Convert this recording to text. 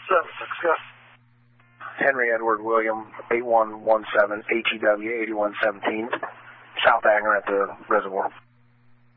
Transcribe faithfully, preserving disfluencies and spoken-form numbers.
seven six, go. Henry Edward William, eight one one seven, H E W eighty-one seventeen, South Anger at the reservoir.